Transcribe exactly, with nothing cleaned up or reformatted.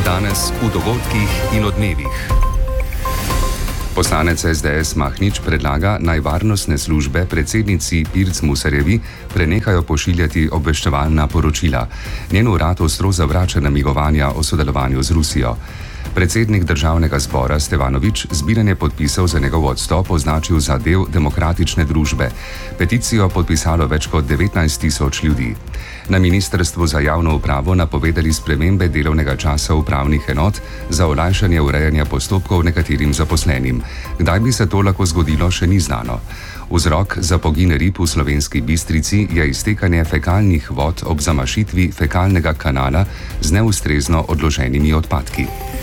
Danes v dogodkih in odmevih. Poslanec es de es Mahnič predlaga, naj varnostne službe predsednici Pirc Musarjevi prenehajo pošiljati obveščevalna poročila. Njen urad ostro zavrača namigovanja o sodelovanju z Rusijo. Predsednik državnega zbora Stevanovič zbiranje podpisov za njegov odstop označil za del demokratične družbe. Peticijo podpisalo več kot devetnajst tisoč ljudi. Na Ministrstvu za javno upravo napovedali spremembe delovnega časa upravnih enot za olajšanje urejanja postopkov nekaterim zaposlenim. Kdaj bi se to lahko zgodilo, še ni znano. Vzrok za pogin rib v Slovenski Bistrici je iztekanje fekalnih vod ob zamašitvi fekalnega kanala z neustrezno odloženimi odpadki.